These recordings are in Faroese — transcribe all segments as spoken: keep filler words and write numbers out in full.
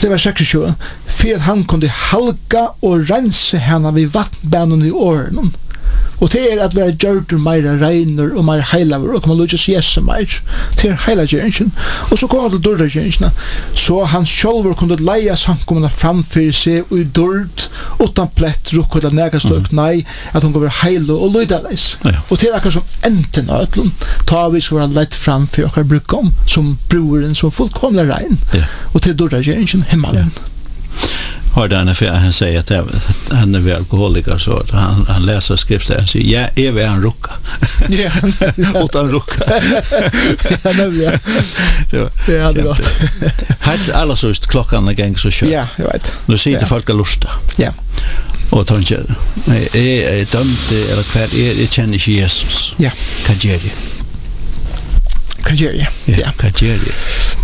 det var seksogtjúgu, for at han kunde halka og rense henne vid vattbanen i årene. Og det er at være gjørter meira regner og meira heilaver, og kan man lukkes jesse meir til heila gjøringen. Og så kom han til dörra gjøringene, så han sjálfur kunne leia samkommene framfyrir seg og i dörd, utan plett, rukk eller negastøk, mm. nei, at hun kunne være heila og løydaleis. Ja. Og det er akkurat som enten av ætlun, ta vi skal være lett framfyrir okkar brukkom, som broren, som fullkomlig regn, ja. Og til dörra gjøringen, himmelen. Ja. Har den för han säger att han är alkoholiker så han han läser skrifter och säger ja är vi en rucka. Ja, utan rucka. Ja, nu ja. Det hade gått. Har alla så just klockan är gång så kör. Ja, jag vet. Nu ser det folk lusta. Ja. Och tänker nej är dömt eller kvar är det känner inte Jesus. Ja. Kan ge det. Kan ge det. Ja, kan ge det.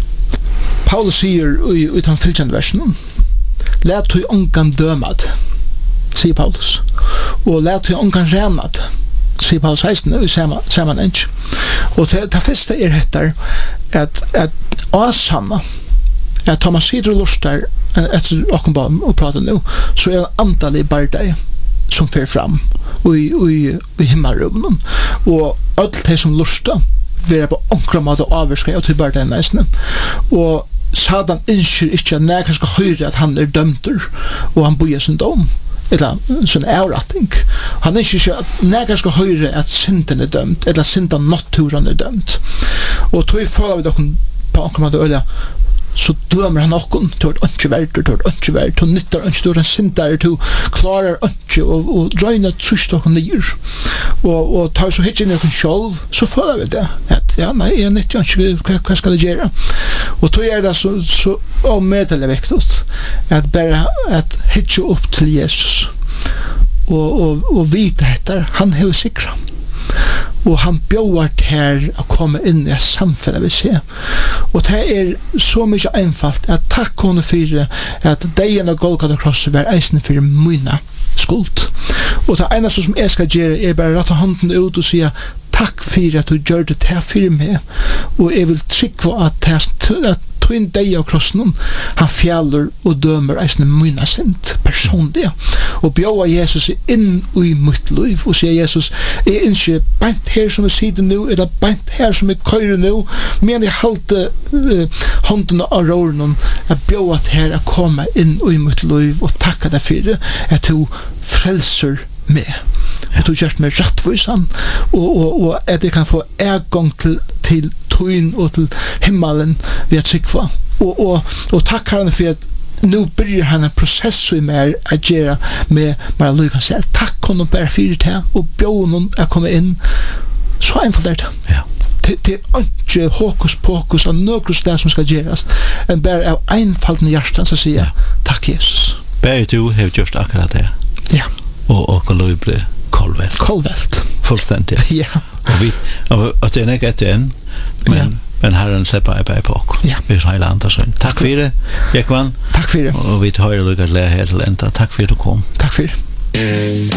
Paulus säger i utan fylkande versen. Lät du onkan dömad, säger Paulus. Och lät du onkan renad, säger Paulus sexton i samma, samma ench. Och det, det första är hettar att, att asamma, att Thomas sitter och lustar efter Ockenbaum och pratar nu, så är det en antal i bardej som fer fram och i, och i, i himmelrummen. Och allt det som lustar vill på onkramad och avvarska och till bardej nästan. Och Satan inskjer ikke at nækka skal høyre at han er dømter og han bøyer sin dom eller sin avratting. Han inskjer ikke at nækka skal høyre at synden er dømt eller synden naturen er dømt. Og tog føler vi dere på akkurat med det øye så dømer han okken til at ikke verdt, til at ikke verdt, til nytter ikke, til at synder, til klarer ikke, og, og drøyner trusht okken nyer. Og, og tar så hitt inn i okken selv, så føler vi det. At, ja, nei, jeg nytter ikke, hva, hva skal jeg gjøre? Og tog er det så, så omedelig viktig at bare at hitt opp til Jesus og, og, og vite etter, han har sikret. Og han bjóar til å komme inn i samfunnet vi ser. Og det er så mye einfalt at takk henne for at degen av Golgata krosset var eisen for mine skuld. Og det eneste som jeg skal gjøre er bare å rette hånden ut og si takk for at du gjør det til for meg. Og jeg vil trykke at, at tøyn deg av krossen han fjaller og dømer eisne mine sint personlige. Og bjóa Jesus inn i mitt liv og sier Jesus, jeg innskjer bænt her som jeg sitter nå, eller bænt her som jeg køyrer nå, men jeg halte uh, håndene av råren jeg bjóa til her å komme inn i mitt liv og takka deg for det, at du frelser meg. At du gjør meg rettvisan og, og, og at jeg kan få ergang til, til tøyn og til himmelen ved at sikva. Og, og, og takk herren for at nu börjar han en process i mer att göra med bara lyckan säga tack honom bara för det och bjöd honom att komma in så enkelt är det. Ja. Det är inte hokus pokus och något där som ska göras än bara av enfalden hjärtan så säger ja. Tack Jesus. Bär du har gjort akkurat det. Ja. Och och lov bli kolvält. Kolvält. Fullständigt. Ja. Och vi och det är inte ett än men ja. Men Herren släpper jag på på. Ja. Vi har hela andra sån. Tack för det. Jekvan. Tack för det. Och vi tar ju lyckas lära helt ända. Tack för att du kom. Tack för det.